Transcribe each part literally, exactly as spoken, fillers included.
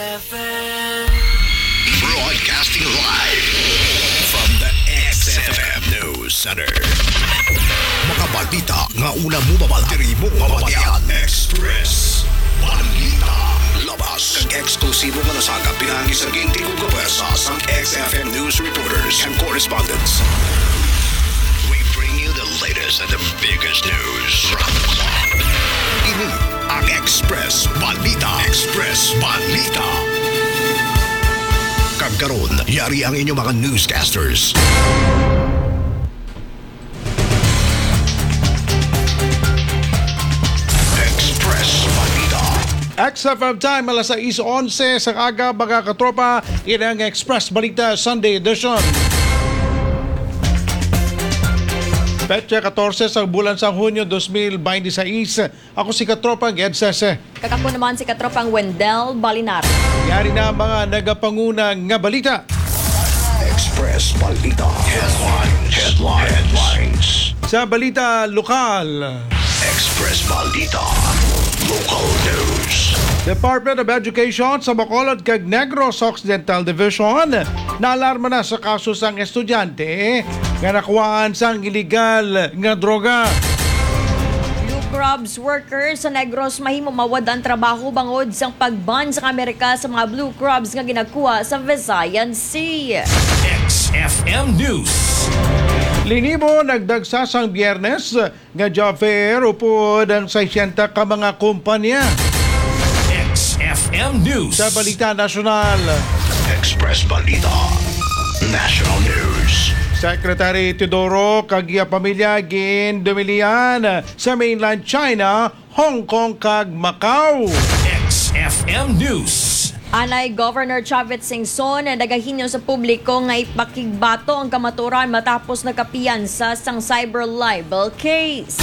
Broadcasting live from the X F M News Center. Makabalita nga una mo babaldiri mo babalian Express Balita Labas. Kag eksklusibo nga nasagap pinangi sa ginti kong kawersa sa X F M News reporters and correspondents. We bring you the latest and the biggest news from the clock. Ini ang Express Balita. Express Balita. Kagkaroon, yari ang inyong mga newscasters. Express Balita. X F M time, alas sais onse sa aga, mga katropa. Yan ang Express Balita Sunday Edition. Petsa fourteen sa bulan sa Hunyo twenty twenty-six. Ako si Katropang Ed Sese. Kakako naman si Katropang Wendell Balinar. Yari na ang mga nagapangunang nga balita. Express Balita. Headlines. Headlines. Headlines. Sa balita lokal, Express Balita. Local news. Department of Education sa Bacolod kag Negros Occidental Division naalarma na sa kaso sang estudyante nga nakuhaan sang iligal nga droga. Blue Crabs workers sa Negros mahimo mawad ang trabaho bangod sang pagban sa Amerika sa mga Blue Crabs nga ginakuha sa Visayan Sea. X F M News. Linibo nagdagsa sang Biyernes nga job fair upod ang sixty ka mga kumpanya. X F M News. Sa balita nasyonal, Express Balita. National News. Secretary Teodoro kagiya pamilya gin dumilian sa mainland China, Hong Kong kag Macau. X F M News. Anay Governor Chavit Singson na nagahinyo sa publiko nga ipakigbato ang kamaturan matapos nakapiyansa sang cyber libel case.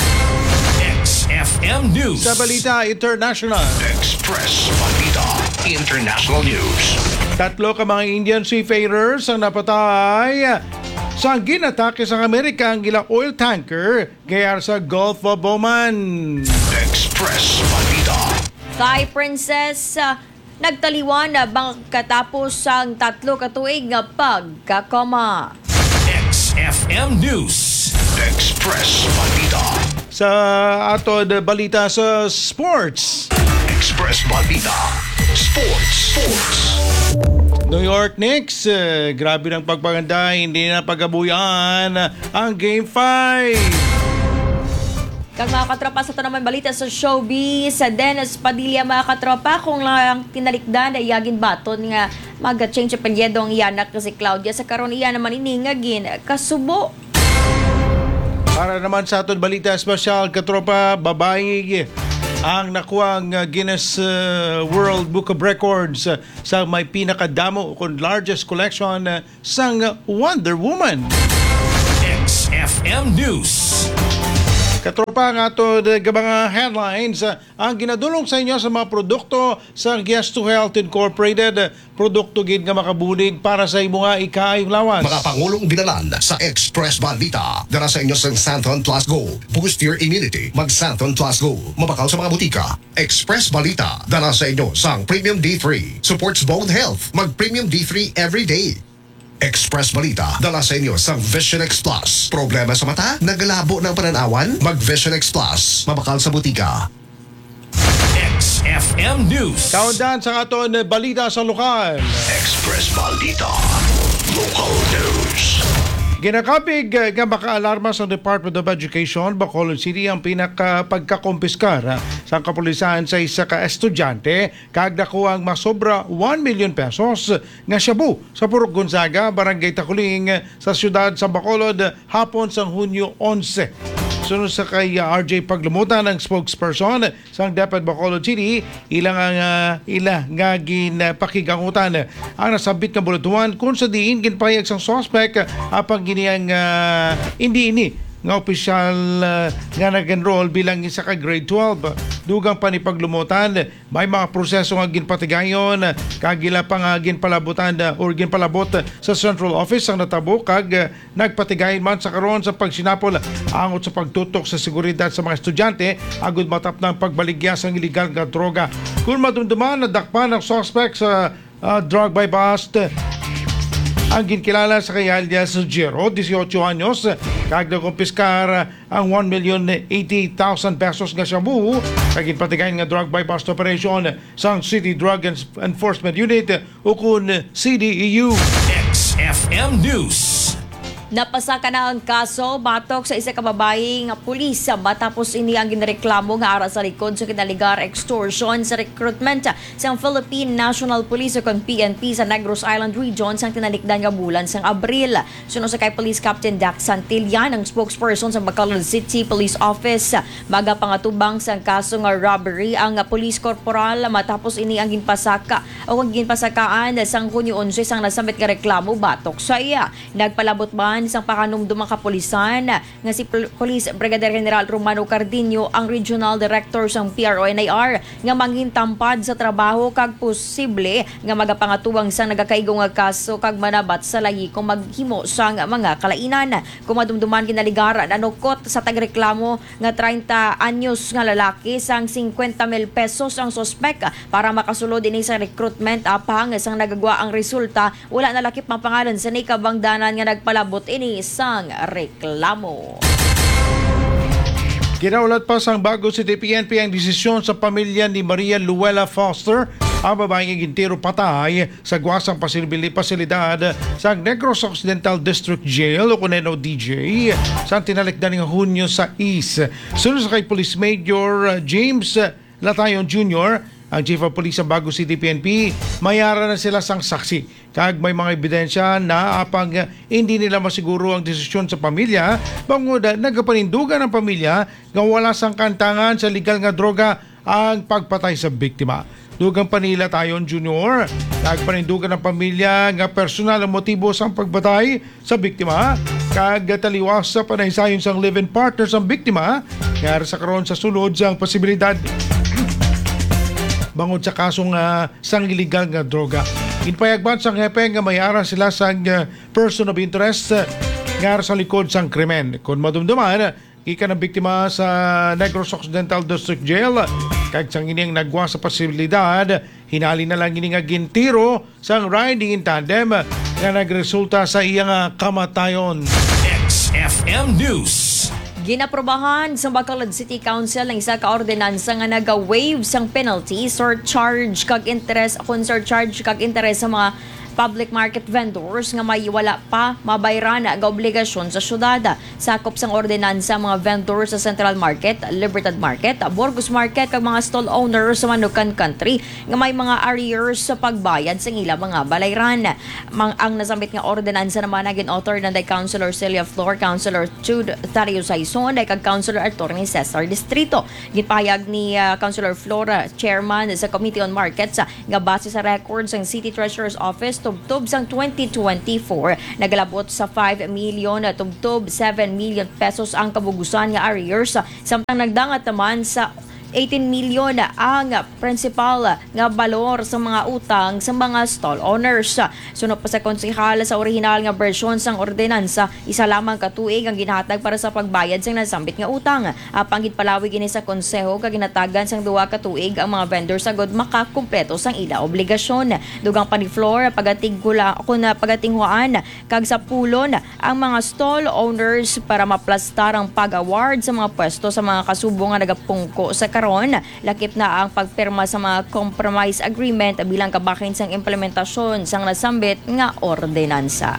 X F M News. Sa balita international, Express Balita. International News. tatlo ka mga Indian seafarers ang napatay sa ginatake sa Amerika ang ilang oil tanker gayar sa Gulf of Oman. Express Balita. Thai Princess uh, nagtaliwan na bang katapos ang tatlo katuig nga pagkakoma. X F M News. Express Balita. Sa atod balita sa sports, Express Balita. Sports. Sports. New York Knicks, eh, grabe ng pagpaganda, hindi na pagabuyan ang Game five. Kag mga katropa sa ito naman balita sa showbiz, sa Dennis Padilla mga katropa, kung lang tinalikdan na iyagin baton nga mag-change apelyedo ang iyanak si Claudia sa karon iya naman iningagin kasubo. Para naman sa atod balita special, katropa, babae ang nakuang uh, Guinness uh, World Book of Records uh, sa may pinakadamo o largest collection uh, sang Wonder Woman. X F M News. Katropa nga ito mga headlines uh, ang ginadulong sa inyo sa mga produkto sa Yes to Health Incorporated, uh, produkto gid nga makabulig para sa imo nga ikaayong lawas. Mga Pangulong binalan sa Express Balita. Dara sa inyo sa Santon Plus Go. Boost your immunity. Mag Santon Plus Go. Mabakaw sa mga butika. Express Balita. Dara sa inyo sa Premium D three. Supports bone health. Mag Premium D three every day. Express Balita. Dala sa inyo sa Vision X Plus. Problema sa mata? Nagalabo ng pananawan? Mag Vision X Plus. Mabakal sa butika. X F M News. Kaundan sa aton balita sa lokal. Express Balita. Local News. Ginakapig nga makaalarma sa Department of Education, Bacolod City ang pinakapagkakumpiskar sa kapulisan sa isa ka estudyante kag nakuhang masobra one million pesos nga shabu sa Purok Gonzaga, Barangay Takuling sa siyudad sa Bacolod hapon sa Hunyo eleven. Sunod sa kay R J Paglumutan ng spokesperson sa DepEd Bacolod City, ilang ang uh, ila nga ginpakigangutan ang nasabit nga bulatuan kung sa diin ginpayag sang suspect apang giniyang uh, hindi ini nga opisyal uh, nga nag-enroll bilang isa ka grade twelve. Dugang pa ni paglumutan, may mga proseso nga ginpatigayon kag ila pa nga ginpalabutan uh, or ginpalabot sa Central Office ang natabo kag uh, nagpatigayon man sa karon sa pagsinapol angot sa pagtutok sa seguridad sa mga estudyante agud matap ng pagbaligya sa illegal nga droga. Kung madumduman, nadakpan ng suspect sa uh, drug by bust ang ginkilala sa kay alias Jero, eighteen anyos, kag nakumpiskar ang one million eighty thousand pesos nga shabu kag ginpatigayon nga drug by bust operation sa City Drug Enforcement Unit o kun C D E U. X F M News. Napasa ka na ang kaso batok sa isa ka babae nga pulis matapos ini ang ginreklamo nga ara sa likod sa kinaligar extortion sa recruitment sa Philippine National Police o P N P sa Negros Island Region sang tinalikdan nga bulan sang Abril. Suno sa kay Police Captain Dax Santillan, ang spokesperson sa Bacolod City Police Office, maga pangatubang sang kaso nga robbery ang police corporal matapos ini ang ginpasaka o ang ginpasakaan sang Hunyo eleven sang nasambit nga reklamo batok sa iya. Nagpalabot man isang pakanumdumang kapulisan nga si Police Brigadier General Romano Cardinho, ang Regional Director sang P R O N I R, nga mangintampad sa trabaho kag posible nga magapangatuwang sang nagakaigong nga kaso kag manabat sa lahi kung maghimo sang mga kalainan. Kung madumduman kinaligaran anukot sa tagreklamo nga thirty anyos nga lalaki sang fifty mil pesos ang sospek para makasulod ini sa recruitment apang sang nagagwa ang resulta wala na lakip ang pangalan sa nikabangdanan nga nagpalabot ini sang reklamo. Kinaulat pa sang Bago City P N P ang desisyon sa pamilya ni Maria Luella Foster, ang babaeng gintiro patay sa guwasang pasilbili pasilidad sa Negros Occidental District Jail o kuneno D J sa tinalikdan ng Hunyo sa East. Sunod sa kay Police Major James Latayon Junior, ang Chief of Police sa Bago City P N P, mayara na sila sang saksi kag may mga ebidensya na apang hindi nila masiguro ang desisyon sa pamilya bangod nagapanindugan ng pamilya nga wala sang kantangan sa legal nga droga ang pagpatay sa biktima. Dugang panila tayon Junior, nagpanindugan ng pamilya nga personal ang motibo sa pagbatay sa biktima kag taliwas sa panaysayon sang live-in partner sa biktima nga sa karon sa sulod sang posibilidad bangod sa kasong uh, sang illegal nga droga. Inpayagban sang hepe nga mayara sila sang uh, person of interest uh, nga sa likod sang krimen. Kung madumduman, ika ng biktima sa Negros Occidental District Jail, kag sang ining nagwa sa posibilidad, hinali na lang ini nga gintiro sang riding in tandem nga nagresulta sa iyang uh, kamatayon. X F M News. Ginaprobahan sa Bacolod City Council ng isa ka ordinansa nga naga-waive sang penalty, surcharge kag interest, kung surcharge kag interest sa mga public market vendors nga may wala pa mabayran nga obligasyon sa syudad. Sakop sang ordinansa mga vendors sa Central Market, Libertad Market, Burgos Market kag mga stall owners sa Manukan Country nga may mga arrears sa pagbayad sa ilang mga balayran. Mang ang nasambit nga ordinansa naman naging author na day Councilor Celia Flor, Councilor Jude Tario Saison, day kag Councilor Attorney Cesar Distrito. Gipahayag ni uh, Councilor Flora, Chairman sa Committee on Markets, nga base sa records ng City Treasurer's Office tubtob sang twenty twenty-four nagalabot sa five million tubtob seven million pesos ang kabugusan nga arrears, samtang nagdangat naman sa eighteen million ang principal nga balor sa mga utang sa mga stall owners. Sunod pa sa konsehal sa original nga version sang ordinansa, isa lamang ka tuig ang ginhatag para sa pagbayad sang nasambit nga utang. Apang gitpalawig ini sa konseho kag ginatagan sang duwa ka tuig ang mga vendors sagod makakumpleto sang ila obligasyon. Dugang pa ni Flor pagating gula kun pagatinghuan kag sa pulon ang mga stall owners para maplastar ang pag-award sa mga pwesto sa mga kasubo nga nagapungko sa karon. Lakip na ang pagpirma sa mga compromise agreement bilang kabakin sang implementasyon sang nasambit nga ordinansa.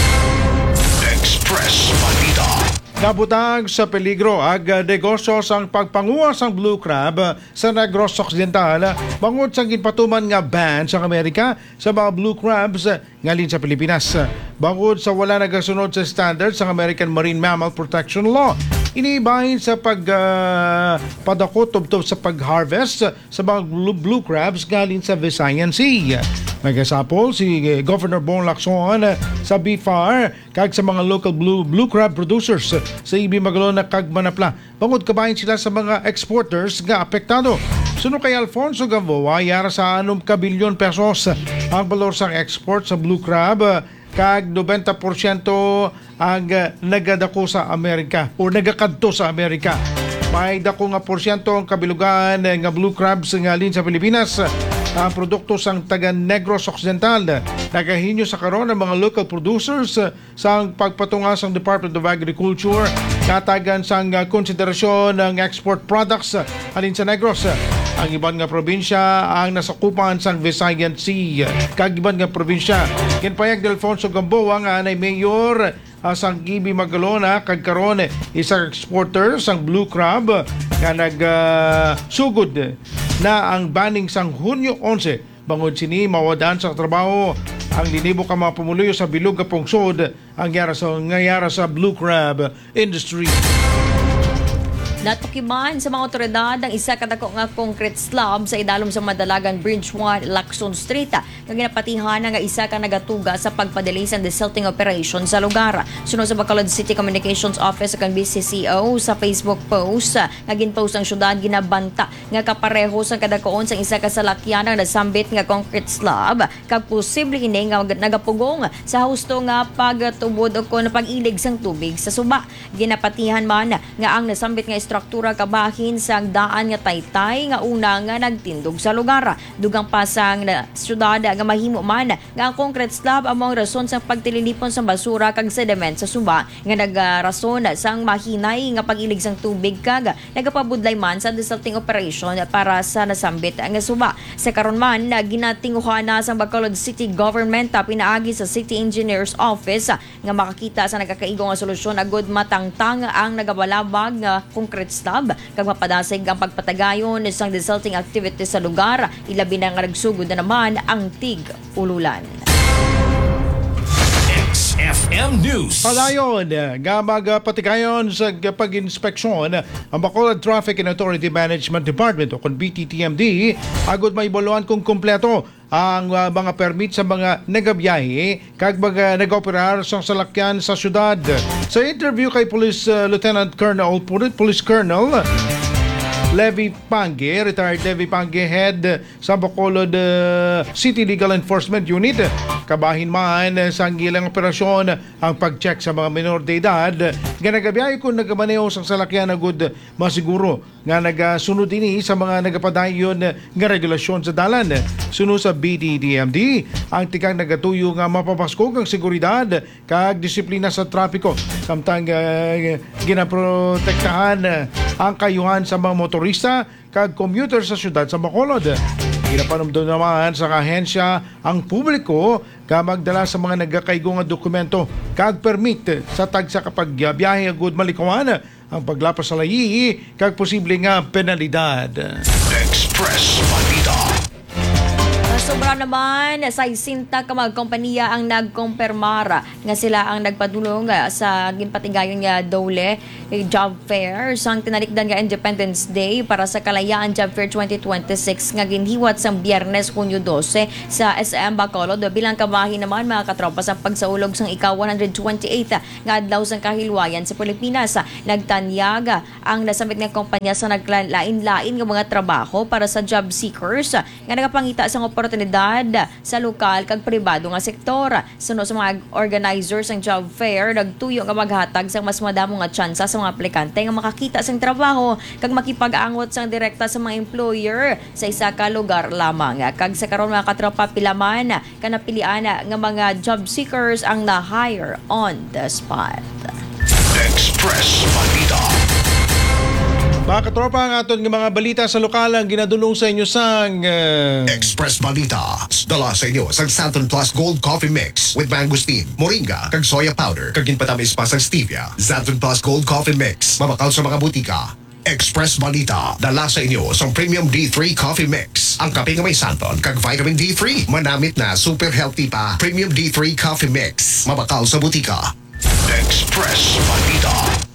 Express Balita. Nabutang sa peligro ag negosyo sang pagpanguha sang blue crab sa Negros Occidental bangod sang ginpatuman nga ban sa Amerika sa mga blue crabs ngalin sa Pilipinas. Bangod sa wala nagasunod sa standards sang American Marine Mammal Protection Law, iniibahin sa pag uh, padako tubtob sa pag-harvest sa mga blue, blue crabs galing sa Visayan Sea. May kasapol si eh, Governor Bong Lacson eh, sa B F A R kag sa mga local blue blue crab producers eh, sa Ibi Magalona kag Manapla. Bangod kabahin sila sa mga exporters nga apektado. Suno kay Alfonso Gamboa, yara sa anum ka bilyon pesos ang valor sa export sa blue crab eh, kag ninety percent ang uh, nagadako sa Amerika o nagakadto sa Amerika. May dako nga porsyento ang kabilugan eh, nga blue crabs nga alin sa Pilipinas. Ang produkto sang taga Negros Occidental nagahinyo sa karon ng mga local producers uh, sang pagpatunga sang Department of Agriculture katagan sang uh, konsiderasyon ng export products uh, alin sa Negros. Ang iban nga probinsya ang nasakupan sang Visayan Sea. Kag iban nga probinsya kinpayag ni Alfonso Gamboa nga anay mayor uh, sang Ibi Magalona kag karon eh, isang exporter sang blue crab nga nagsugod uh, na ang banning sang Hunyo eleven bangod sini mawadan sa trabaho ang linibo ka mga pumuluyo sa bilog nga pungsod ang yara sa ngayara sa blue crab industry. Natukiman sa mga otoridad ang isa kadako nga concrete slab sa idalom sa Madalagan Bridge one, Lacson Street. Nga ginapatihan nga isa ka nagatuga sa pagpadali sa desilting operation sa lugar. Sunod sa Bacolod City Communications Office kang B C C O sa Facebook post, nga ginpost ang syudad ginabanta nga kapareho sa kadakoon sa isa ka salakyan nga nasambit nga concrete slab kag posible ini nga nagapugong sa husto nga pagtubod o kon pag-ilig sang tubig sa suba. Ginapatihan man nga ang nasambit nga struktura kabahin sa daan nga taytay nga una nga nagtindog sa lugar. Dugang pasang na syudad nga mahimo man nga ang concrete slab among rason sa pagtililipon sa basura kag sediment sa suba nga nagarason sang mahinay nga pag-ilig sang tubig kag nagapabudlay man sa desilting operation para sa nasambit nga suba. Sa karon man ginatinguhan na sa Bacolod City Government pinaagi sa City Engineers Office nga makakita sa nagakaigo nga solusyon agud matangtang ang nagabalabag nga concrete slab kag mapadasig ang pagpatagayon isang desilting activity sa lugar. Ilabi na nga nagsugod na naman ang tig-ululan. X F M News. Padayon, nga magpatikayon sa pag-inspeksyon ang Bacolod Traffic and Authority Management Department o kung B T T M D agud may buluan kung kumpleto ang uh, mga permit sa mga nagabiyahe kag mga nag-operar sa salakyan sa syudad. Sa interview kay Police uh, Lieutenant Colonel Police Colonel Levi Pange, retired Levi Pange, head sa Bacolod uh, City Legal Enforcement Unit. Kabahin man sa ilang operasyon ang pag-check sa mga minor de edad. Ganagabiyahe kung nagamaneho sa salakyan na good masiguro nga nagasunod ini sa mga nagapadayon nga regulasyon sa dalan. Sunod sa B D D M D, ang tikang nagatuyo nga mapapaskog ang seguridad kag disiplina sa trapiko. Samtang uh, ginaprotektahan ang kayuhan sa mga motorista kag commuter sa syudad sa Bacolod. Ginapanumdum naman sa ahensya ang publiko ka magdala sa mga nagakaigo nga dokumento kag permit sa tagsa kapag biyahe agud malikawan ang paglapas sa layi kag posible nga penalidad. Express Balita. Sobra naman sa isinta ka mga kompanya ang nagkumpirmar nga sila ang nagpadulong sa ginpatigayon nga dole job fair sang tinalikdan nga Independence Day para sa Kalayaan Job Fair twenty twenty-six nga ginhiwat sa Biyernes Hunyo twelve sa S M Bacolod. Bilang kabahin naman mga katropa sa pagsaulog sang ika one twenty-eight nga adlaw sang kahilwayan sa Pilipinas. Nagtanyag ang nasambit nga kompanya sa naglain-lain nga mga trabaho para sa job seekers nga nagapangita sang oportunidad sa lokal kag pribado nga sektor. Sunod sa mga organizers ng job fair, nagtuyo nga maghatag sang mas madamo nga tsansa sa mga aplikante nga makakita sang trabaho kag makipag-angot sang direkta sa mga employer sa isa ka lugar lamang. Kag sa karon mga katropa pilaman kanapilian nga mga job seekers ang na-hire on the spot. Express Balita. Mga katropa, ang aton ng mga balita sa lokal ang ginadulong sa inyo sang uh... Express Balita. Dala sa inyo sang Santon Plus Gold Coffee Mix with mangosteen, moringa, kag soya powder, kag ginpatamis pa sang stevia. Santon Plus Gold Coffee Mix. Mabakaw sa mga butika. Express Balita. Dala sa inyo sang Premium D three Coffee Mix. Ang kape nga may santon kag vitamin D three. Manamit na super healthy pa. Premium D three Coffee Mix. Mabakaw sa butika. Express Balita.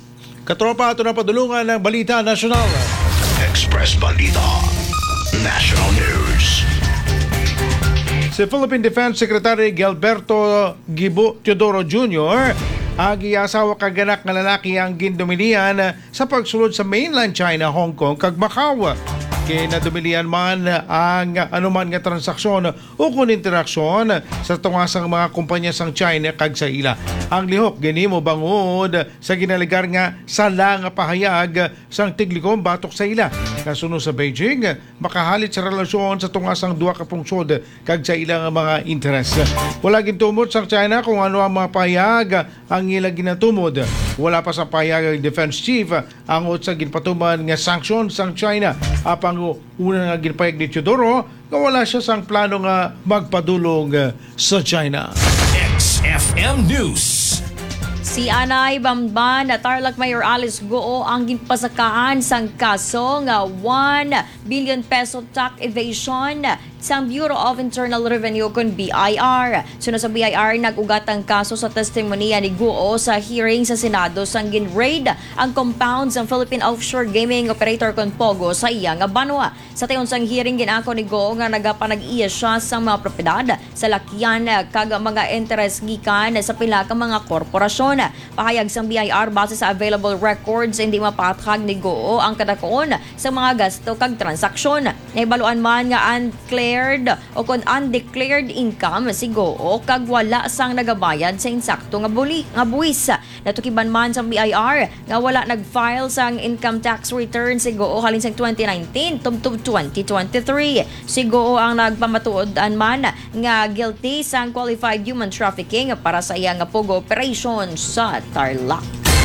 Katropa, ito na padulungan ng Balita Nasyonal. Express Balita National News. Si Philippine Defense Secretary Gilberto Gibo Teodoro Junior ang giasawa kaganak nga lalaki ang gindomilian sa pagsulod sa mainland China, Hong Kong kag Macau. Kinadumilian man ang anuman nga transaksyon o kun interaksyon sa tungasang mga kumpanya sang China kag sa ila. Ang lihok ginimo bangod sa ginaligar nga sala nga pahayag sang tiglikom batok sa ila. Kasunod sa Beijing, makahalit sa relasyon sa tungasang duha ka pungsod kag sa ilang mga interes. Wala gintumod sa China kung ano ang mga pahayag ang ila ginatumod. Wala pa sa pahayag ang defense chief ang sa ginpatuman nga sanction sang China. Apang una nga ginpahayag ni Teodoro nga wala siya sang plano nga magpadulong sa China. X F M News. Si Anay Bamban at Tarlac Mayor Alice Goo ang ginpasakaan sang kaso nga one billion peso tax evasion sang Bureau of Internal Revenue kun B I R. Sunod sa B I R, nag-ugat ang kaso sa testimonya ni Goo sa hearing sa Senado sang gin-raid ang compound sang Philippine Offshore Gaming Operator kun Pogo sa iya nga banwa. Sa tayon sang hearing, ginako ni Goo nga nagapanag-iya siya sa mga propiedad sa lakyan kag mga interes gikan sa pila ka mga korporasyon. Pahayag sang B I R base sa available records, hindi mapathag ni Goo ang kadakoon sa mga gasto kag transaksyon. Naibaluan man nga unclear o kung undeclared income si Goo kag wala sang nagabayad sa insakto nga buli nga buwis. Natukiban man sa B I R nga wala nag-file sang income tax return si Goo halin sang twenty nineteen tubtub twenty twenty-three. Si Goo ang nagpamatuodan man nga guilty sang qualified human trafficking para sa iya nga pogo operation sa Tarlac.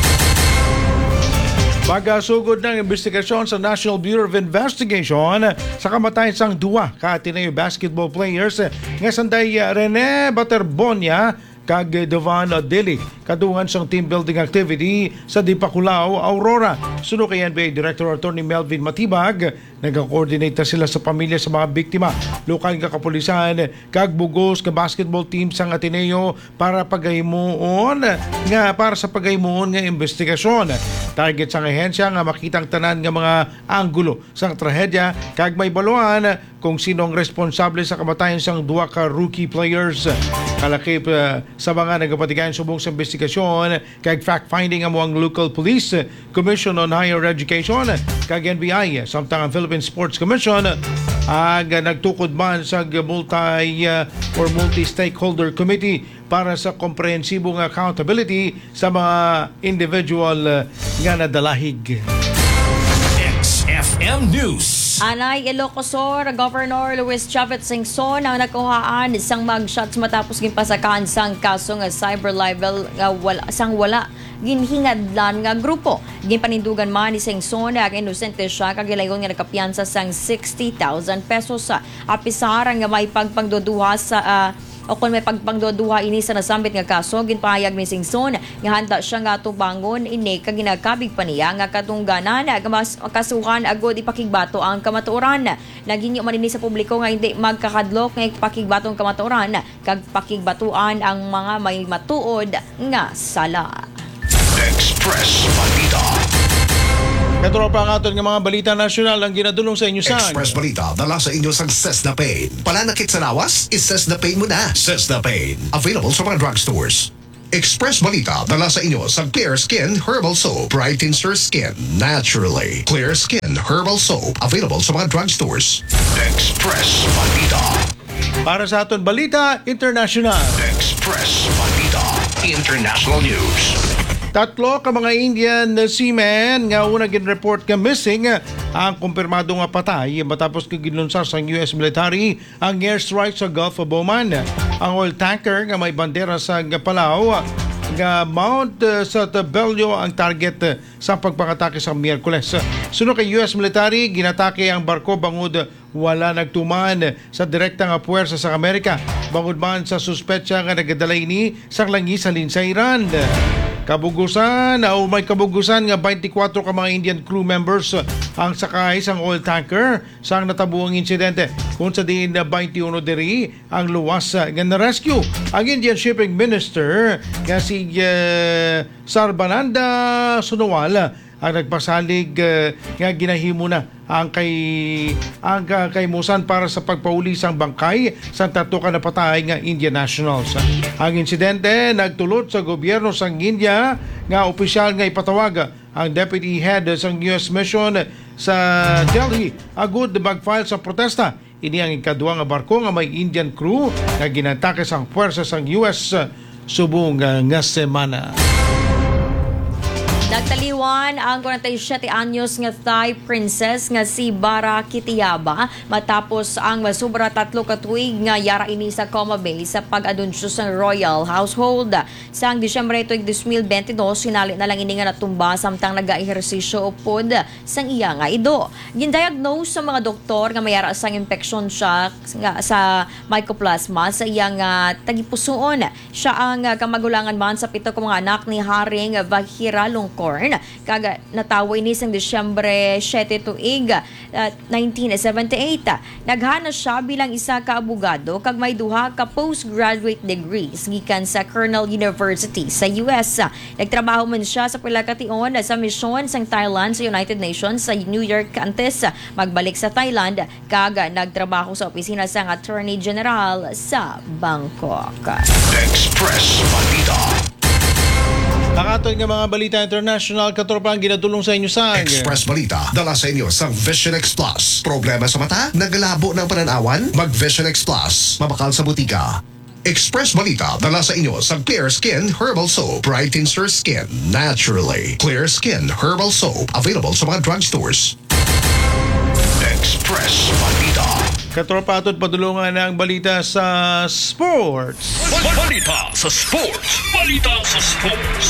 Pagasugod ng investigasyon sa National Bureau of Investigation sa kamatayan sang duwa ka Ateneo basketball players nga sanday Rene Baterbonia kag Devan Deli kadungan sang team building activity sa Dipakulaw, Aurora. Suno kay N B A Director Attorney Melvin Matibag, nag-coordinate sila sa pamilya sa mga biktima. Lokal nga kapulisan kag bugos ka basketball team sang Ateneo para pagaymuon nga para sa pagaymuon nga investigasyon. Target sang ahensya nga makitang tanan nga mga anggulo sang trahedya kag may baluan kung sino ang responsable sa kamatayan sang duwa ka rookie players. Kalakip uh, sa mga nagapatigayan subong sa investigasyon kag fact-finding amo ang local police, Commission on Higher Education kag N B I samtang ang Philippine Sports Commission ag nagtukod man sa multi uh, or multi-stakeholder committee para sa komprehensibong accountability sa mga individual uh, nga nadalahig. X F M News. Anay Ilocosur, Governor Luis Chavez Singson ang nakuhaan isang mag-shots matapos gimpasakaan sang kaso nga cyber libel nga wala, sang wala ginhingadlan nga grupo. Ginpanindugan man ni Singson ang inosente siya kagilayon nga nakapiyansa sang sixty thousand pesos sa apisar nga may pagpangduduha sa uh, o kung may pagpangduduha ini sa nasambit nga kaso, ginpahayag ni Singson nga handa siya nga tubangon ini kag ginagkabig pa niya nga katungganan nga kasuhan agod ipakigbato ang kamatuoran. Naginyo man ini sa publiko nga hindi magkakadlok nga ipakigbato ang kamatuoran kag pakigbatuan ang mga may matuod nga sala. Express Balita. Katropa ang aton nga mga balita nasyonal ang ginadulong sa inyo sa Express Balita dala sa inyo sang Cesna Pain. Pananakit sa lawas? Is-Cesna Pain mo na. Cesna Pain. Available sa mga drugstores. Express Balita dala sa inyo sa Clear Skin Herbal Soap. Brightens your skin naturally. Clear Skin Herbal Soap. Available sa mga drugstores. Express Balita. para sa aton balita international. Express Balita. International News. Tatlo ka mga Indian seamen nga una gin-report nga missing ang kumpirmado nga patay matapos kag gilunsar sa U S military ang airstrike sa Gulf of Oman. Ang oil tanker nga may bandera sa Palau nga Mount uh, sa Tabelio ang target uh, sa pagpangatake sa Miyerkules. Sunod kay U S military, ginatake ang barko bangod wala nagtuman sa direkta nga puwersa sa Amerika. Bangod man sa suspetsa nga nagadala ini sa langis sa sa Iran. Kabugusan, o may kabugusan nga twenty-four ka mga Indian crew members ang sakay sang oil tanker sang natabuang insidente. Kung sa din na twenty-one diri ang luwas nga na-rescue ang Indian Shipping Minister nga si uh, Sarbananda Sonowal ang nagpasalig uh, nga ginahimo na ang kay ang uh, kaymusan para sa pagpauli sang bangkay sang tatlo ka napatay nga Indian nationals. Ang insidente nagtulot sa gobyerno sang India nga opisyal nga ipatawag ang deputy head sang U S mission sa Delhi agud mag-file sa protesta. Ini ang ikaduwa nga barko nga may Indian crew nga ginatake sang puwersa sang U S subong uh, nga semana. Nagtaliwan ang forty-seven anyos nga Thai princess nga si Bara Kitiyaba matapos ang masubra tatlo ka tuig nga yara ini sa Coma Bay sa pag-anunsyo sa royal household. Sang Disyembre twenty twenty-two, sinali na lang ini nga natumba samtang nag-ehersisyo upod sang iya nga ido. Gindiagnose sa mga doktor nga mayara sang infection siya nga sa mycoplasma sa iya nga tagipusoon. Siya ang uh, kamagulangan man sa pito ka mga anak ni Haring Vaghira Longkorn. Kaga nataway ni sang Disyembre seven tuig uh, nineteen seventy-eight. Naghana siya bilang isa ka abogado kag may duha ka postgraduate degrees gikan sa Cornell University sa U S. Nagtrabaho man siya sa pila ka tion sa misyon sang Thailand sa United Nations sa New York antes magbalik sa Thailand kag nagtrabaho sa opisina sang Attorney General sa Bangkok. Express Balita. Nakatod nga mga balita international, katropa ang ginadulong sa inyo sang Express Balita, dala sa inyo sang Vision X Plus. Problema sa mata? Naglabo ng pananawan? Mag Vision X Plus. Mabakal sa butika. Express Balita, dala sa inyo sang Clear Skin Herbal Soap. Brightens your skin naturally. Clear Skin Herbal Soap. Available sa mga drugstores. Express Balita. katropa atod padulungan ng balita sa sports. Balita sa sports. Balita sa sports.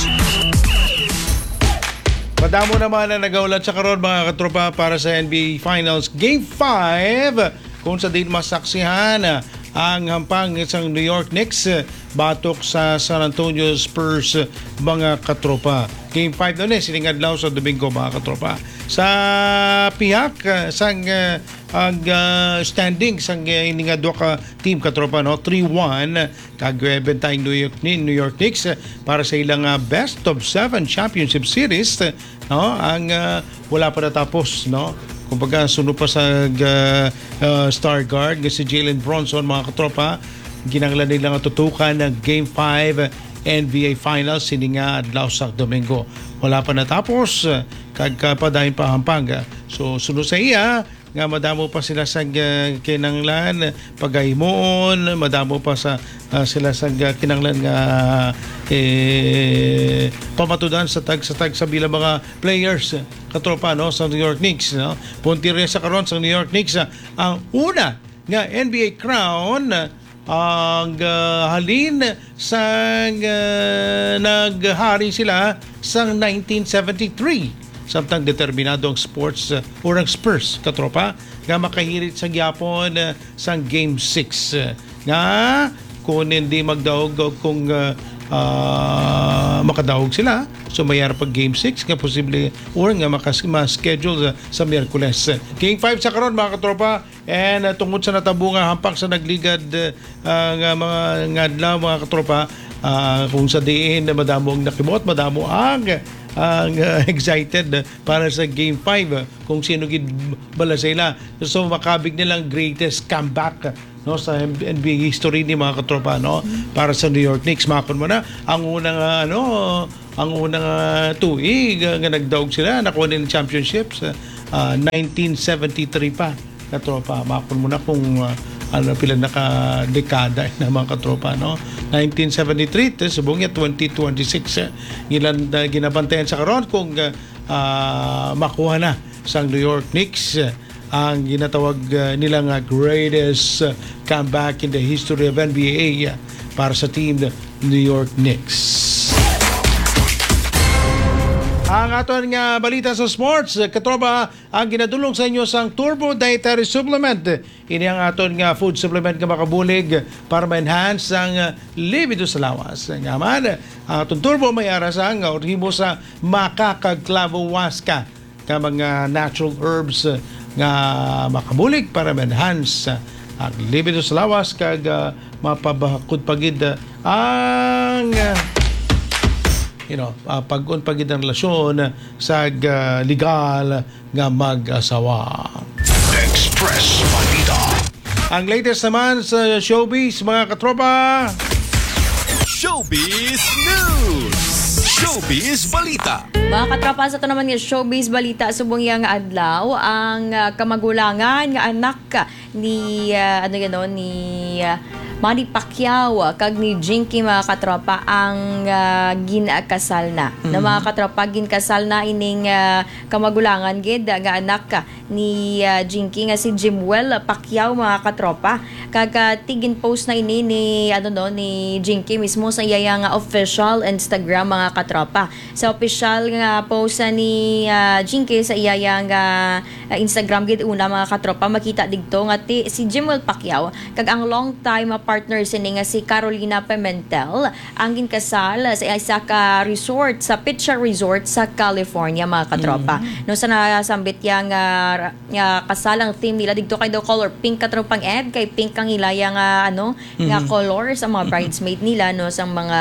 Madamo naman na nagaulat sa karon mga katropa para sa N B A Finals Game five kung sa din masaksihan ang hampang isang New York Knicks batok sa San Antonio Spurs mga katropa. Game five na eh, siningadlaw sa Domingo mga katropa. Sa pihak, sang uh, ang uh, standing sang uh, iningadwa ka team katropa no three one kagwebentay New York New York Knicks uh, para sa ilang uh, best of seven championship series uh, no ang uh, wala pa natapos no. Kumbaga sunod pa sa uh, uh, star guard nga si Jalen Bronson mga katropa ginanglan nila nga tutukan ng Game five N B A Finals sini nga adlaw sa Domingo. Wala pa natapos kag padayon pa hampang. So sunod sa iya nga madamo pa sila sa uh, kinanglan pagahimon, madamo pa sa uh, sila sa uh, kinanglan nga eh, pamatudan sa tag sa tag sa bilang mga players katropa no sa New York Knicks no. Punti rin sa karon sa New York Knicks uh, ang una nga N B A crown uh, ang uh, halin sa uh, naghari sila sa nineteen seventy-three samtang determinado ang sports uh, or ang Spurs katropa nga makahirit sa gyapon uh, sa Game six uh, nga kung hindi magdaog kung uh, uh, makadaog sila so mayara pag Game six nga posible or nga makaschedule uh, sa Miyerkules. Game five sa karon mga katropa and uh, tungod sa natabo nga hampak sa nagligad uh, nga mga ngadlaw mga katropa uh, kung sa diin na madamo ang nakibot madamo ang ang uh, excited para sa Game five uh, kung sino gid bala sila so makabig nilang greatest comeback no sa N B A history ni mga katropa no para sa New York Knicks makon mo na ang unang uh, ano ang unang uh, tuig uh, nga nagdaog sila nakuha nila championships uh, nineteen seventy-three pa katropa makon mo na kung uh, ano pila naka dekada na mga katropa no nineteen seventy-three to subong ya twenty twenty-six uh, gilan uh, ginabantayan sa karon kung uh, uh, makuha na sa New York Knicks uh, ang ginatawag uh, nilang uh, greatest uh, comeback in the history of N B A uh, para sa team the New York Knicks. Ang aton nga balita sa sports, katropa, ang ginadulong sa inyo sang Turbo Dietary Supplement. Ini ang aton nga food supplement nga makabulig para ma-enhance ang libido sa lawas. Nga man, ang aton Turbo may arasang nga orhimo sa makakagklavowaska ka mga natural herbs nga makabulig para ma-enhance ang libido sa lawas kag uh, mapabakod pagid uh, ang uh, you know, uh, pag-unpagid ang relasyon sa uh, legal nga mag-asawa. Express Balita. Ang latest naman sa showbiz, mga katropa. Showbiz News! Showbiz Balita! Mga katropa, sa ito naman yung showbiz balita subong yang adlaw ang uh, kamagulangan nga anak ni uh, ano gano ni uh, Manny Pacquiao kag ni Jinky, mga katropa, ang uh, ginakasal na. Mm-hmm. Na mga katropa, ginkasal na ining uh, kamagulangan gid nga anak ni uh, Jinky nga si Jimwell Pacquiao, mga katropa. Kag uh, tigin post na ini ni ano no ni Jinky mismo sa iyang uh, official Instagram, mga katropa. Sa official nga post ni uh, Jinky sa iyang uh, Instagram gid una, mga katropa, makita digto nga ti, si Jimwell Pacquiao kag ang long time uh, partner sini nga si Carolina Pimentel ang ginkasal sa isa ka resort sa Pitcha Resort sa California, mga katropa. Mm-hmm. No sa nasambit yang uh, nga kasal ang theme nila digto kay daw color pink, katropang ed kay pink ang ilaya nga ano mm-hmm. nga color sa mga bridesmaid nila no sa mga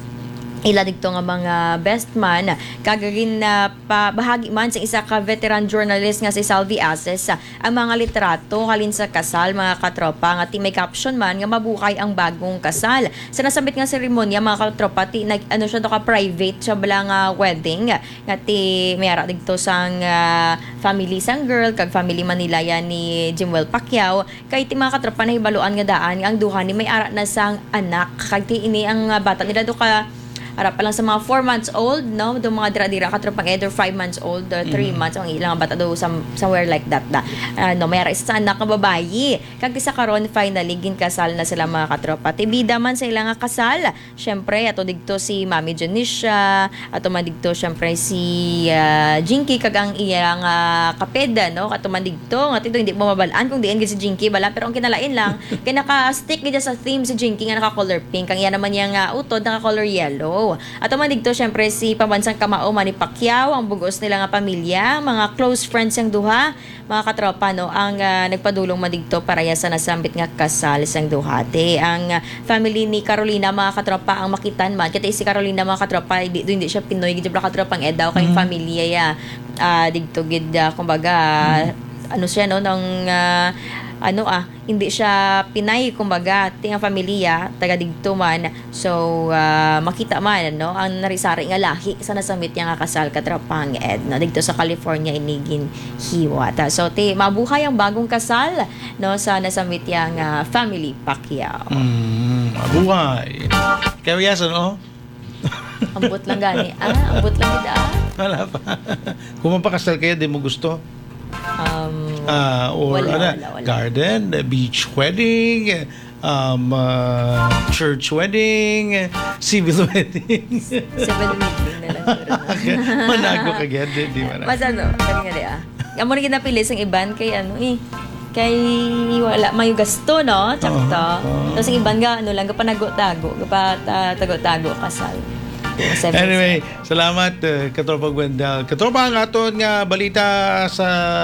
ila dito nga mga best man kagagin na uh, bahagi man sa isa ka veteran journalist nga si Salvi Aces uh, ang mga litrato halin sa kasal, mga katropa, nga ti may caption man nga mabuhay ang bagong kasal. Sa nasambit nga seremonya, mga katropa, ti nag ano siya to ka private siya bala nga wedding nga ti mayara dito sang uh, family sang girl kag family Manila yan ni Jimwell Pacquiao kay ti mga katropa nahibaluan nga daan ang duha ni may ara na sang anak kag ti ini ang uh, bata nila do ka harap pa lang sa mga four months old, no? Do mga dira-dira katropang either five months old, or three mm-hmm. months, ang ilang bata do some, somewhere like that da. Uh, no, may isa sa anak nga babayi. Kag sa karon finally ginkasal na sila, mga katropa. Tibida man sa ilang nga kasal. Syempre ato digto si Mami Janisha, ato man digto syempre si uh, Jinky kag ang iyang uh, kapeda, no? Ato man digto nga tito hindi mo mabalaan kung diin gid si Jinky bala, pero ang kinalain lang kay naka-stick gid sa theme si Jinky nga naka-color pink, ang iya naman yang uh, utod naka-color yellow. At man digto syempre si pambansang kamao Manny Pacquiao, ang bugos nila nga pamilya, mga close friends yang duha, mga katropa, no, ang uh, nagpadulong madigto para ya sa nasambit nga kasal sang duhate. Ang uh, family ni Carolina, mga katropa, ang makitan man kay si Carolina, mga katropa, hindi, hindi siya Pinoy gid bla katropang edaw kay mm-hmm. pamilya ya uh, digto gid uh, kumbaga mm-hmm. ano siya no nang uh, ano ah, hindi siya Pinay, kumbaga, tingang pamilya, taga digto man. So, uh, makita man, no, ang narisari nga lahi sa nasamit niya nga kasal katrapang ed, no, digto sa California, inigin hiwata. So, ti, mabuhay ang bagong kasal, no, sa nasamit niya nga family Pacquiao. Mm, mabuhay. Kaya yasan, oh? Ambot lang gani. Ah, ambot lang gid ah. Wala pa. Kung mapakasal kaya, di mo gusto? Um, uh, or wala, ano, wala, wala. garden, beach wedding, um, uh, church wedding, civil wedding. Civil wedding na lang. Manago ka gyan, di, di man. Mas ano, kami nga di ah. Amo na kinapili sang iban kay ano eh. Kay wala may gasto, no? Tsaka to. Uh, uh. Tapos ang iban nga ano lang gapanago-tago, gapatago-tago kasal. Anyway, salamat uh, Katropa Gwendal. Katropa, ang aton nga balita sa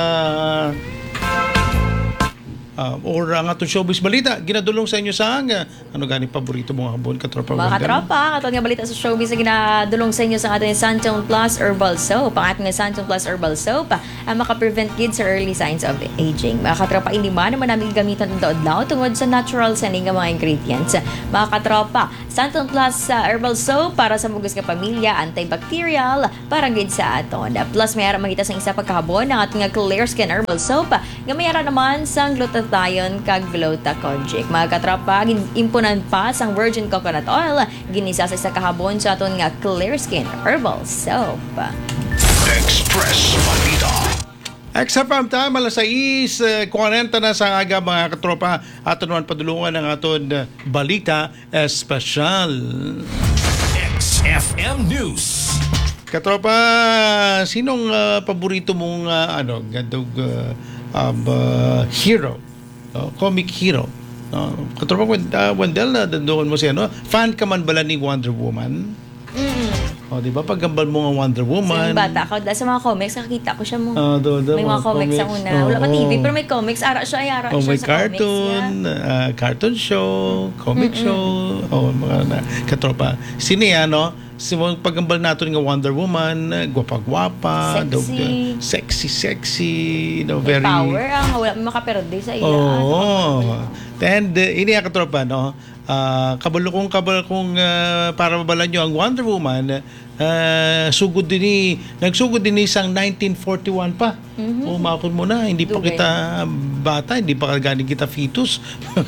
uh, or ang aton showbiz balita ginadulong sa inyo sa uh, ano gani paborito mong habon, Katropa Gwendal? Mga katropa, aton nga balita sa showbiz na ginadulong sa inyo sa aton Santon Plus Herbal Soap. Ang ating Santon Plus Herbal Soap ang makaprevent kids sa early signs of aging. Mga katropa, hindi man naman namin gamitan ng daod-daw tungod sa natural setting ng mga ingredients. Mga katropa, Santon Plus uh, Herbal Soap para sa mugos nga pamilya, antibacterial, para gid sa aton. Plus, mayara makita sa isa pagkahabon ng ating Clear Skin Herbal Soap nga mayara naman sang glutathione kag glutathione. Mga katropa, impunan pa sang virgin coconut oil ginisa sa isa kahabon sa aton nga Clear Skin Herbal Soap. Express Balita. X F M time, alas sais, forty na sa aga, mga katropa. Aton naman padulungan ng aton uh, balita espesyal. X F M News. Katropa, sinong ah, paborito mong ah, ano, gandog ah, um, ah, hero? No? Comic hero? No? Katropa, uh, Wendell, na dandoon mo siya, no? Fan ka man bala ni Wonder Woman? Mm. O, di ba? Paggambal mo nga Wonder So, Woman. yung bata ako, dahil sa mga comics, nakakita ko siya mo. Ah, do, do, may mga comics sa una. Wala pa T V, pero may comics. Ara siya, ay ara Oh, siya may sa cartoon, comics. ah, cartoon show, comic show, oh, mga na, katropa. Sino yan, no? Si mga pagambal natin ng Wonder Woman, gwapa-gwapa, Sexy. dog, uh, sexy, sexy, you know, May very... power ang wala may makaperde sa ila. Oo. And uh, ini ang katropa, no? Uh, kabalo kong kabalo kong uh, para mabalan nyo ang Wonder Woman, uh, sugod din ni, nagsugod din ni isang nineteen forty-one pa. Mm-hmm. Umakon mo na, hindi pa Dugay. kita bata, hindi pa galing kita fetus.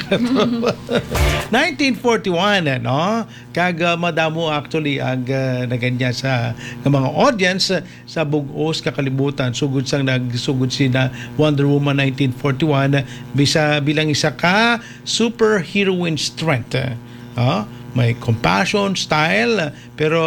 nineteen forty-one, no? Kag uh, madamo actually ang uh, naganya sa ng mga audience uh, sa bugos kakalibutan sugod sang nagsugod si na Wonder Woman nineteen forty-one bisa bilang isa ka superheroine strength. Uh, may compassion, style, pero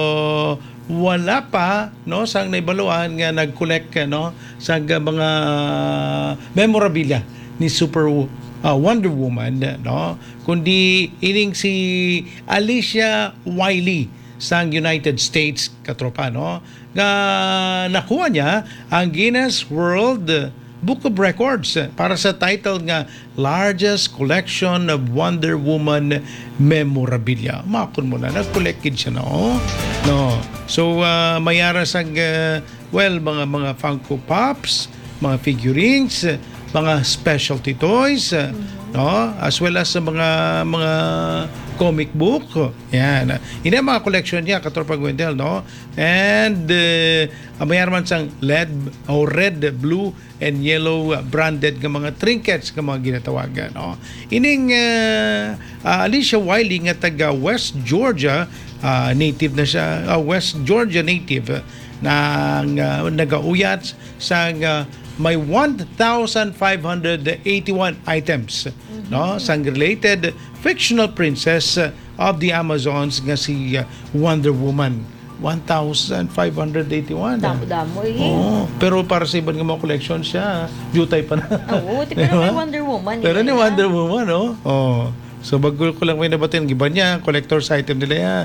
wala pa no sang naibaluan nga nag-collect no sa mga memorabilia ni Super uh, Wonder Woman no kundi ining si Alicia Wiley sang United States katropa no nga nakuha niya ang Guinness World Book of Records para sa title nga Largest Collection of Wonder Woman Memorabilia. Makon mo na, nag-collect siya no? No. So, uh, mayara sa, uh, well, mga mga Funko Pops, mga figurines, mga specialty toys, uh, no? As well as sa mga mga comic book. Yan. Ini ang mga collection niya, Katropa Gwendel, no? And uh, mayroon man sang lead o red, blue, and yellow uh, branded ng mga trinkets ng mga ginatawagan, no? Ining uh, uh, Alicia Wiley nga taga West Georgia, uh, native na siya, uh, West Georgia native, uh, na uh, nagauyat sa uh, may one thousand five hundred eighty-one items no sang related fictional princess of the Amazons nga si uh, Wonder Woman. one thousand five hundred eighty-one. Damo-damo eh. Oh, pero para sa ibang mga collection siya, jutay pa na. Oo, di pero may Wonder Woman. Pero eh, ni ah. Wonder Woman, no? Oh. So bago ko lang may nabatin giba niya collector's item nila ya.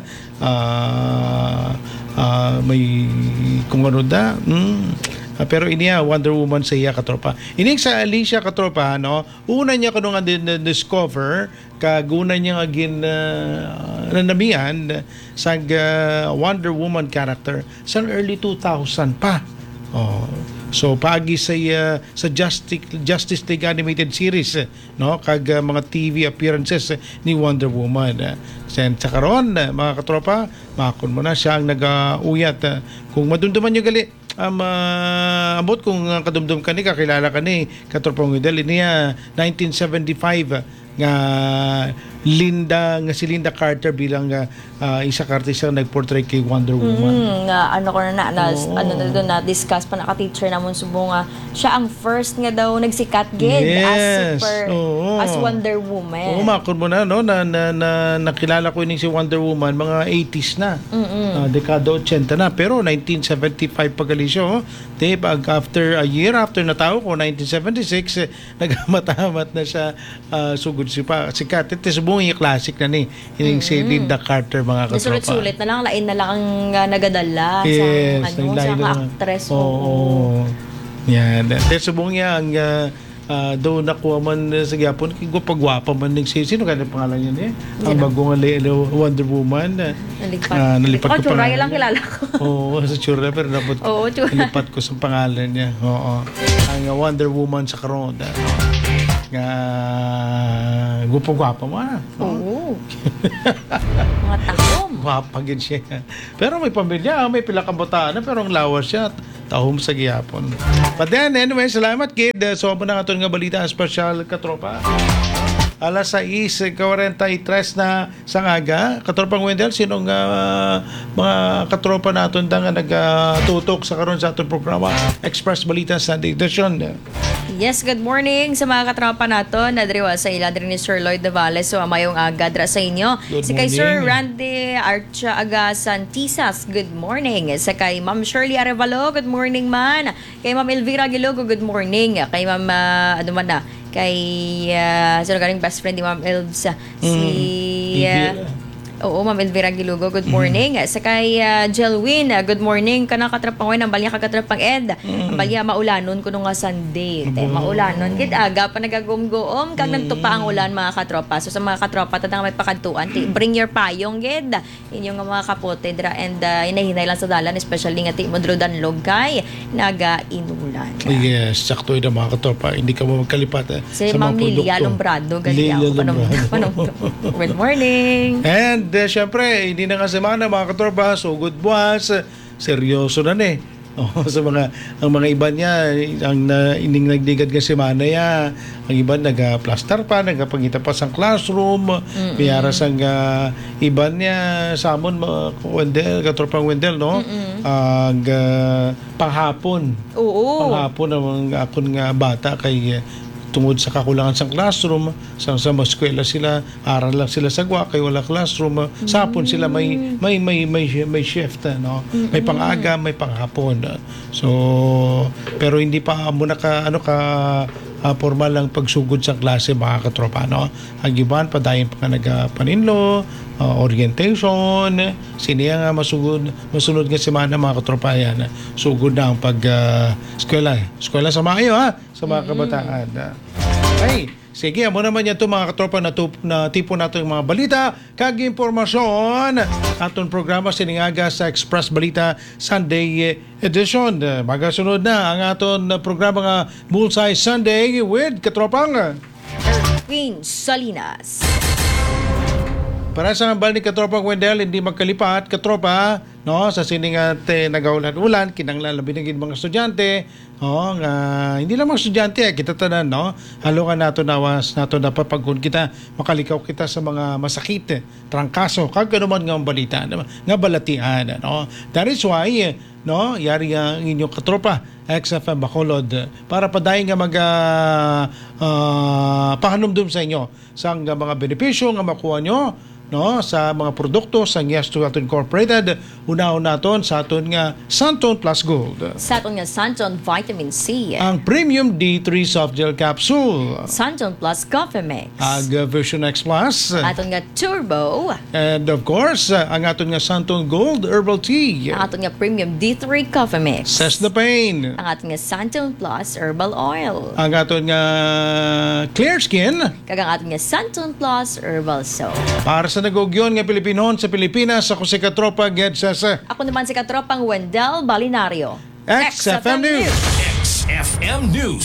Ah, ah, may kung ano da. Mm. Ah, pero ini ya Wonder Woman sa iya katropa. Ining sa Alicia katropa no, una niya kuno nga din discover kaguna niya nga gin uh, nanamian sa uh, Wonder Woman character sa early two thousand pa. Oh. So paagi sa uh, sa Justice Justice League animated series eh, no kag uh, mga T V appearances eh, ni Wonder Woman. Uh, sen sa karon uh, mga katropa, makon mo na siya ang nag-uyat. Uh, kung madumduman niyo gali um, uh, abot kung uh, kadumdum ka ni kakilala ka ni katropa Gwendel niya nineteen seventy-five uh, nga Linda nga si Linda Carter bilang uh, uh, isa ka artista na nag-portray kay Wonder Woman. Mm, nga ano ko na na, na Oo. ano na doon na discuss pa naka-teacher namon subo nga siya ang first nga daw nagsikat gid as Yes. super Oo. as Wonder Woman. Oo, makon mo na no na, na, na nakilala ko ini si Wonder Woman mga eighties na. Uh, dekada eighty na pero nineteen seventy-five pagali siya. Oh. Di pag after a year after natao ko nineteen seventy-six eh, nagmatamat na siya uh, sugod si pa sikat. Ito subong yung classic na ni ining si Linda Carter mga katropa. Sulit-sulit na lang, lain na lang ang uh, nagadala Yes, sa ano, sa naglain na- actress. Oo. Oh, yan. Pero subong niya ang uh, uh, daw nakuha man uh, sa Japon, pagwapa man ng si sino kaya pangalan niya eh? Ang Sino? bagong uh, Wonder Woman. Uh, Nalipat. ah, nalipat Oh, ko Churaya pangalan lang niya. kilala ko. Oo, sa Chura pero dapat Oo, Chura. nalipat ko sa pangalan niya. Oo. Ang uh, Wonder Woman sa karon. Uh, nga gupo-gwapa mo ah. Oo. Mga takom. Mapagin siya. Pero may pamilya, may pila kabataan na, pero ang lawas siya. Tahom sa gihapon. But then, anyway, salamat kid. So, mo na nga ito nga balita, special katropa. alas sais kuwarentatres na sa ngaga. Katropang Wendell, sinong uh, mga katropa natin da nga nagtutok sa karon sa atong programa Express Balita Sunday Edition? Yes, good morning sa mga katropa naton. Nadriwa sa ila ni Sir Lloyd Davales. So, amayong aga dra sa inyo. Good Si kay Sir morning. Randy Archaaga Santisas, good morning. Sa kay Ma'am Shirley Arevalo, good morning man. Kay Ma'am Elvira Gilogo, good morning. Kay Ma'am, uh, ano man na, kay, uh, sino galing best friend ni Ma'am Elves, uh, si, Elvira. uh, Oo, Ma'am Elvira Gilugo, good morning. Mm. Sa kay uh, Jelwin, uh, good morning. Kana katrapang Wen, ang balya kagatrapang Ed. Mm. Ang balya maulanon kuno nga Sunday. Te, maulanon. Kit aga pa nagagumgoom kag mm. nagtupa ang ulan mga katropa. So sa mga katropa tadang may pakadtuan, ti, bring your payong gid. Inyong nga mga kapote dra and uh, inahinay lang sa dalan, especially nga ti modrodan log kay naga inulan. Yes, sakto yun ang mga katropa. Hindi ka mo magkalipat eh, Si sa mga Ma'am Lilia produkto. Lombrado, Lilia ganyan. Lombrado. Good morning. And uh, syempre, hindi na nga semana mga katropa, so good buwas, seryoso na ni. Oh, sa mga ang mga iba niya ang uh, ining nagdigad nga semana ya, ang iba naga-plaster pa, nagapangita pa sa classroom, mayara sang uh, iba niya samon mga Wendell, katropang Wendell, no? Ang uh, panghapon. Oo. Panghapon ang akon nga bata kay uh, tungod sa kakulangan sa classroom, sa sa mga eskwela sila, aral lang sila sa gwa kay wala classroom, sapon sila may may may may, may shift, no. May pangaga, may panghapon. So pero hindi pa muna ka ano ka uh, formal lang pagsugod sa klase mga katropa, no. Ang iban padayon pa nga nagapaninlo, uh, orientation, siniya nga masugod masunod nga semana mga katropa yan. Sugod na ang pag uh, eskwela. Eskwela sa maayo ha sa mga kabataan. Ay, sige, amo naman yan ito mga katropa na, tup, na tipo nato yung mga balita kag impormasyon aton programa siningaga sa Express Balita Sunday Edition. Magasunod na ang aton programa nga Bullseye Sunday with katropang Queen Salinas. para sa bal ni katropang Wendell hindi magkalipat katropa no sa siningat eh, nagaulan-ulan kinanglan labi ng mga estudyante oh nga hindi lang mga estudyante eh, kita tanan no halungan nato nawas nato dapat pagkun kita makalikaw kita sa mga masakit eh, trangkaso kag man nga balita nga balatian no that is why eh, no yari ang inyong katropa X F M Bacolod para padayon nga mag uh, uh, pahanumdum sa inyo sa mga benepisyo nga makuha nyo no sa mga produkto sa Yes to Aton Incorporated. Una-una naton sa aton nga Santon Plus Gold. Sa aton nga Santon Vitamin C. Ang Premium D three Soft Gel Capsule. Santon Plus Coffee Mix. Ang uh, Vision X Plus. Aton nga Turbo. And of course, uh, ang aton nga Santon Gold Herbal Tea. Ang aton nga Premium D three Coffee Mix. Cess the Pain. Ang aton nga Santon Plus Herbal Oil. Ang aton nga Clear Skin. Kag ang aton nga Santon Plus Herbal Soap. Para sa nagugyon nga Pilipinon sa Pilipinas, ako si Katropa Gedsasa. Ako naman si katropang Wendell Balinario. X F M News. X F M News.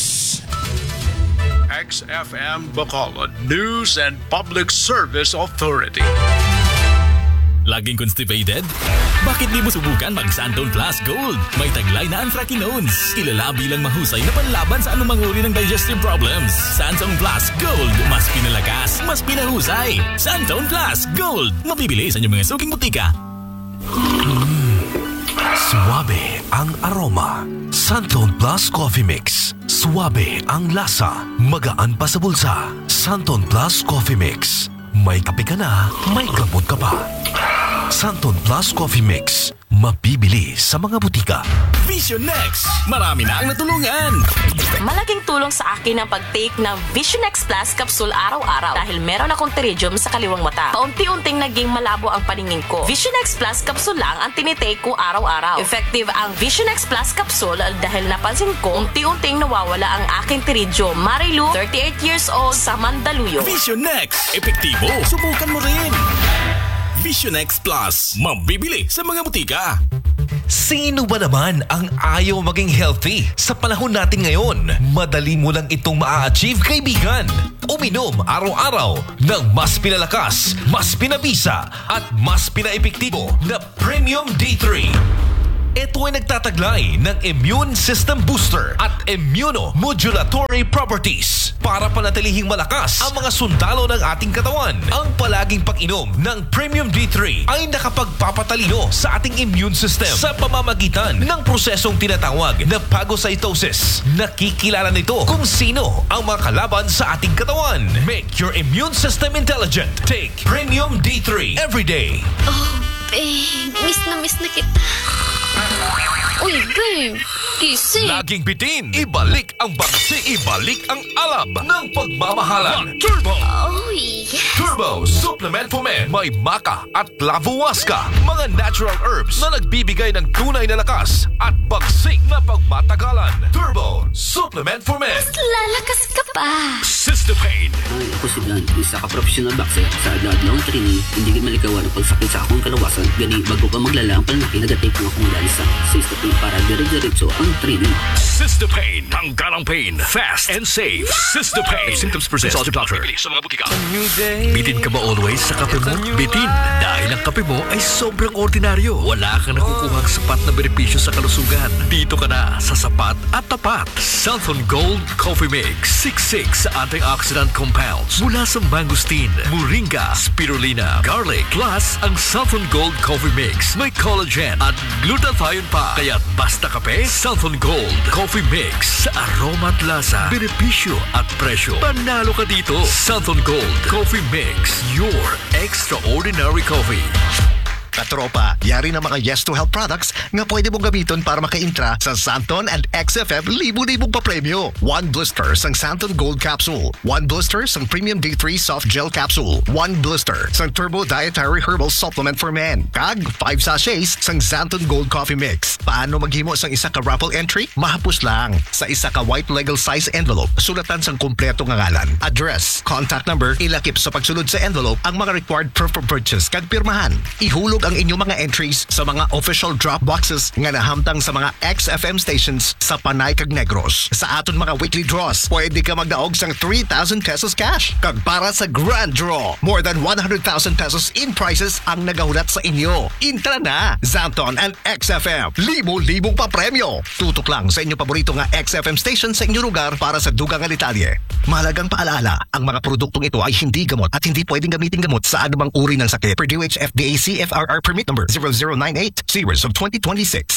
X F M Bacolod News and Public Service Authority. Laging constipated? Bakit di mo subukan mag Santon Plus Gold? May taglay na anthracinones. Kilala bilang mahusay na panlaban sa anumang uri ng digestive problems. Santon Plus Gold. Mas pinalakas, mas pinahusay. Santon Plus Gold. Mabibili sa inyong mga suking butika. Mm, suwabe ang aroma. Santon Plus Coffee Mix. Suwabe ang lasa. Magaan pa sa bulsa. Santon Plus Coffee Mix. May kape ka na, may gamot ka pa. Santon Plus Coffee Mix. Mabibili sa mga butika. Vision Next. Marami na ang natulungan. Malaking tulong sa akin ang pag-take ng Vision X Plus Capsule araw-araw dahil meron akong pterygium sa kaliwang mata. Paunti-unting naging malabo ang paningin ko. Vision X Plus Capsule lang ang tinitake ko araw-araw. Effective ang Vision X Plus Capsule dahil napansin ko unti-unting nawawala ang aking pterygium. Marilu, thirty-eight years old, sa Mandaluyong. Vision Next. Epektibo. Subukan mo rin. Vision X Plus. Mabibili sa mga butika. Sino ba naman ang ayaw maging healthy? Sa panahon natin ngayon, madali mo lang itong maa-achieve, kaibigan. Uminom araw-araw ng mas pinalakas, mas pinabisa, at mas pinaepektibo na Premium D three. Ito ay nagtataglay ng Immune System Booster at Immunomodulatory Properties para panatilihing malakas ang mga sundalo ng ating katawan. Ang palaging pag-inom ng Premium D three ay nakapagpapatalino sa ating immune system sa pamamagitan ng prosesong tinatawag na phagocytosis. Nakikilala nito kung sino ang mga kalaban sa ating katawan. Make your immune system intelligent. Take Premium D three every day. Oh, babe. Miss na miss na kita. Uy, babe. Gising. Laging bitin. Ibalik ang bagsi. Ibalik ang alab ng pagmamahalan. Turbo! Uy. Turbo Supplement for Men. May maca at lavuasca. Mga natural herbs na nagbibigay ng tunay na lakas at bagsik na pagmatagalan. Turbo Supplement for Men. Lalakas ka pa. Cystopain. Ay, ako si Blan, isa ka professional boxer sa adlaw-adlaw training, hindi ka malikawan ang pagsakit sa akong kalawasan. Gani, bago ka maglala ang panlaki, nagatake mo akong dali sa Cystopain para dire-diretso ang training. Cystopain. Tanggal ang pain. Fast and safe. Cystopain. If symptoms persist, consult your doctor. Sa mga butika. Bitin ka ba always sa kape mo? Bitin. Dahil ang kape mo ay sobrang ordinaryo. Wala kang nakukuhang sapat na benepisyo sa kalusugan. Dito ka na sa sapat at tapat. Santon Gold Coffee Mix. Siksik sa antioxidant compounds mula sa mangosteen, moringa, spirulina, garlic. Plus, ang Santon Gold Coffee Mix may collagen at glutathione pa. Kaya basta kape, Santon Gold Coffee Mix. Sa aroma at lasa, benepisyo at presyo. Panalo ka dito. Santon Gold Coffee Mix. Your extraordinary coffee. Katropa, yari na mga Yes to Health products nga pwede mong gamiton para maka-intra sa Santon and X F M libo-libong papremyo. One blister sang Santon Gold Capsule. One blister sang Premium D three Soft Gel Capsule. One blister sang Turbo Dietary Herbal Supplement for Men. Kag five sachets sang Santon Gold Coffee Mix. Paano maghimo sang isa ka raffle entry? Mahapos lang. Sa isa ka white legal size envelope, sulatan sang kumpleto nga ngalan, address, contact number, ilakip sa pagsulod sa envelope ang mga required proof of purchase kag pirmahan. Ihulog ang inyong mga entries sa mga official drop boxes nga nahamtang sa mga X F M stations sa Panay kag Negros. Sa aton mga weekly draws, pwede ka magdaog sang three thousand pesos cash. Kag para sa grand draw, more than one hundred thousand pesos in prizes ang nagahulat sa inyo. Intra na! Santon and X F M. Libo-libong pa premyo. Tutok lang sa inyong paborito nga X F M station sa inyong lugar para sa dugang nga detalye. Mahalagang paalala, ang mga produktong ito ay hindi gamot at hindi pwedeng gamitin gamot sa anumang uri ng sakit. Per D O H F D A C F R R Permit Number zero zero nine eight, Series of twenty twenty-six.